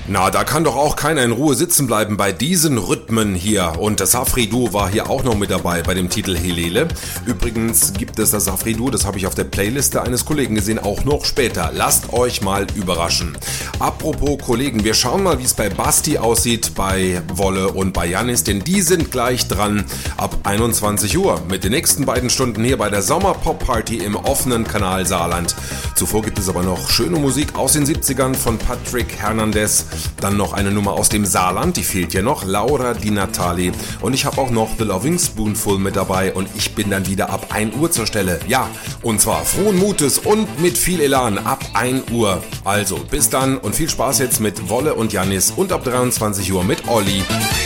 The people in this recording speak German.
Na, da kann doch auch keiner in Ruhe sitzen bleiben bei diesen Rhythmen hier. Und das Safri-Duo war hier auch noch mit dabei bei dem Titel Helele. Übrigens gibt es das Safri-Duo, das habe ich auf der Playliste eines Kollegen gesehen, auch noch später. Lasst euch mal überraschen. Apropos Kollegen, wir schauen mal, wie es bei Basti aussieht, bei Wolle und bei Jannis, denn die sind gleich dran ab 21 Uhr mit den nächsten beiden Stunden hier bei der Sommer-Pop-Party im offenen Kanal Saarland. Zuvor gibt es aber noch schöne Musik aus den 70ern von Patrick Hernandez. Dann noch eine Nummer aus dem Saarland, die fehlt ja noch, Laura Di Natale. Und ich habe auch noch The Loving Spoonful mit dabei und ich bin dann wieder ab 1 Uhr zur Stelle. Ja, und zwar frohen Mutes und mit viel Elan ab 1 Uhr. Also bis dann und viel Spaß jetzt mit Wolle und Jannis und ab 23 Uhr mit Olli.